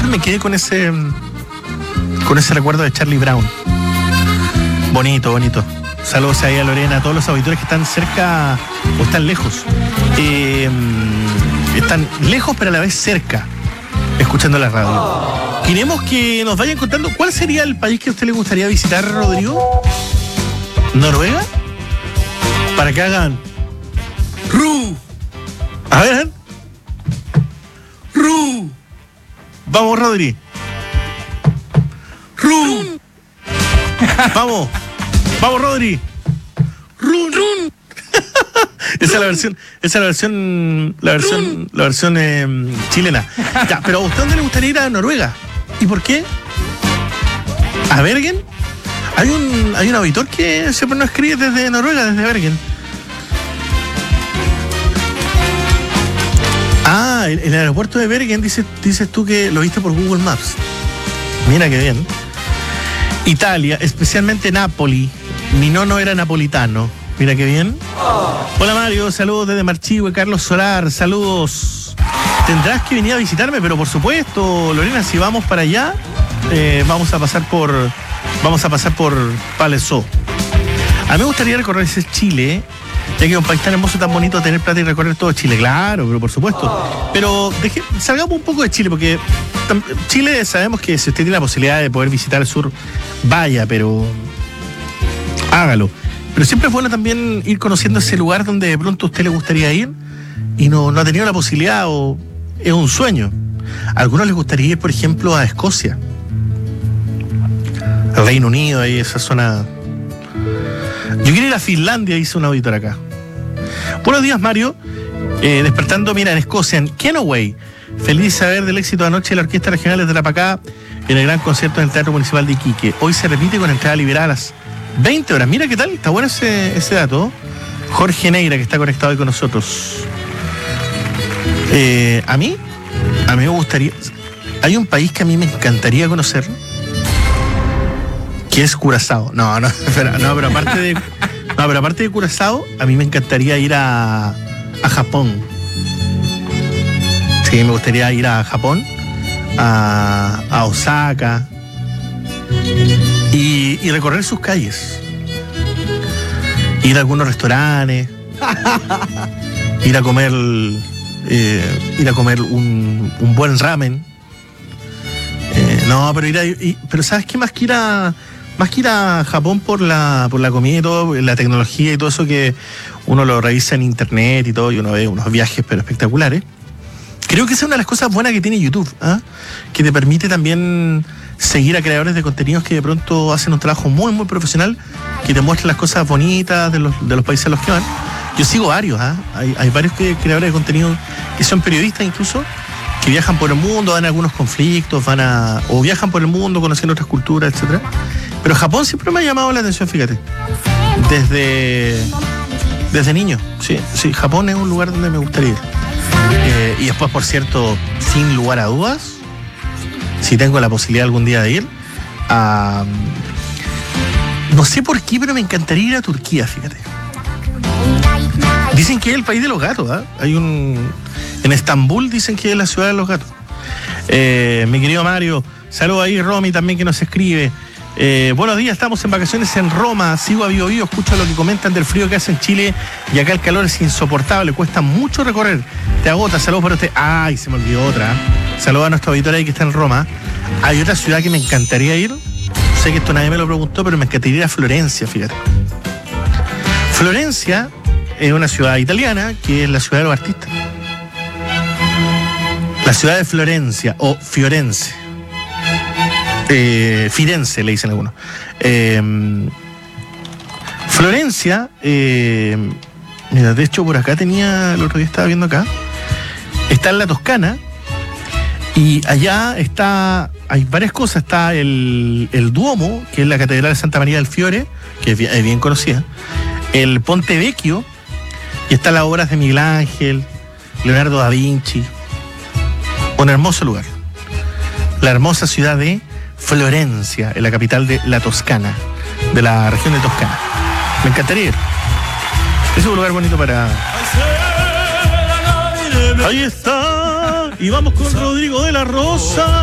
me quedé con ese recuerdo de Charlie Brown. Bonito. Saludos ahí a Lorena, a todos los auditores que están cerca o están lejos. Están lejos pero a la vez cerca, escuchando la radio. Queremos que nos vayan contando cuál sería el país que a usted le gustaría visitar, Rodrigo. ¿Noruega? Para que hagan ¡Ru! A ver. ¡Ru! Vamos, Rodri. ¡Ru! Vamos, Rodri. ¡Run! Esa es la versión chilena. Ya, pero ¿a usted dónde le gustaría ir a Noruega? ¿Y por qué? ¿A Bergen? Hay un auditor que siempre nos escribe desde Noruega, desde Bergen. Ah, el aeropuerto de Bergen, dices tú que lo viste por Google Maps. Mira qué bien. Italia, especialmente Nápoli. Mi nono era napolitano. Mira qué bien. Hola Mario, saludos desde Marchihue, Carlos Solar, saludos. Tendrás que venir a visitarme, pero por supuesto, Lorena, si vamos para allá, vamos a pasar por Palaiseau. A mí me gustaría recorrer ese Chile, ya que es un país tan hermoso, tan bonito, tener plata y recorrer todo Chile, claro, pero por supuesto. Pero salgamos un poco de Chile, porque Chile sabemos que si usted tiene la posibilidad de poder visitar el sur, vaya, pero hágalo. Pero siempre es bueno también ir conociendo ese lugar donde de pronto a usted le gustaría ir y no ha tenido la posibilidad o es un sueño. A algunos les gustaría ir, por ejemplo, a Escocia, al Reino Unido, ahí esa zona. Yo quiero ir a Finlandia, dice un auditor acá. Buenos días, Mario. Despertando, mira, en Escocia, en Kenoway. Feliz de saber del éxito de anoche de la Orquesta Regional de Tarapacá en el gran concierto del Teatro Municipal de Iquique. Hoy se repite con entrada liberada a las 20 horas. Mira qué tal, está bueno ese dato. Jorge Neira, que está conectado hoy con nosotros. A mí me gustaría. Hay un país que a mí me encantaría conocer, que es Curazao. Pero aparte de Curazao, a mí me encantaría ir a Japón. Sí, me gustaría ir a Japón, a Osaka, y recorrer sus calles. Ir a algunos restaurantes, ir a comer un buen ramen. Pero ¿sabes qué? Más que ir a Japón por la comida y todo, la tecnología y todo eso que uno lo revisa en internet y todo, y uno ve unos viajes pero espectaculares. Creo que esa es una de las cosas buenas que tiene YouTube, que te permite también seguir a creadores de contenidos que de pronto hacen un trabajo muy, muy profesional, que te muestran las cosas bonitas de los países a los que van. Yo sigo varios, hay varios creadores de contenido que son periodistas incluso, que viajan por el mundo, dan algunos conflictos, o viajan por el mundo conociendo otras culturas, etcétera. Pero Japón siempre me ha llamado la atención, fíjate. Desde niño, sí, Japón es un lugar donde me gustaría ir. Y después, por cierto, sin lugar a dudas, si tengo la posibilidad algún día de ir no sé por qué, pero me encantaría ir a Turquía, fíjate. Dicen que es el país de los gatos, en Estambul dicen que es la ciudad de los gatos. Mi querido Mario, saludo ahí, Romy también que nos escribe. Buenos días, estamos en vacaciones en Roma, sigo a Bio Bio, escucho lo que comentan del frío que hace en Chile y acá el calor es insoportable, cuesta mucho recorrer, te agota. Saludos para usted. Ay, se me olvidó otra. Saludos a nuestra auditora ahí que está en Roma. Hay otra ciudad que me encantaría ir, sé que esto nadie me lo preguntó, pero me encantaría ir a Florencia, fíjate. Florencia es una ciudad italiana que es la ciudad de los artistas. La ciudad de Florencia o Fiorense. Firenze le dicen algunos. Florencia, mira, de hecho por acá el otro día estaba viendo acá, está en la Toscana y allá hay varias cosas, está el Duomo, que es la Catedral de Santa María del Fiore, que es bien conocida, el Ponte Vecchio, y están las obras de Miguel Ángel, Leonardo da Vinci. Un hermoso lugar, la hermosa ciudad de Florencia, en la capital de la Toscana, de la región de Toscana. Me encantaría ir. Es un lugar bonito para... Ahí está. Y vamos con Rodrigo de la Rosa.